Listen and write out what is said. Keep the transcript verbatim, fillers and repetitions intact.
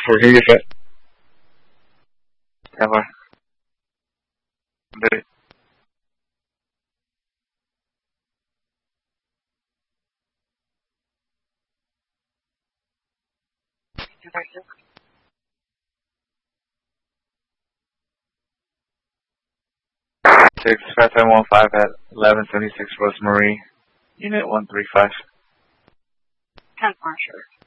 four, hear you, Fat. ten four. Ready. Six five seven one five at eleven seventy six Rosemary, Unit one three five. Ten four, sure.